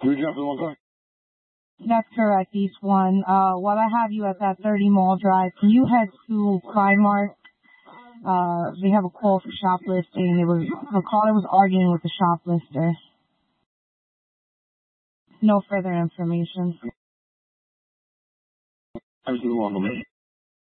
You jumped in one car? That's correct, East 1. While I have you at that 30 Mall Drive, can you head to Primark? They have a call for shoplifting. It was a caller was arguing with the shoplifter. No further information. I'm just going to walk away.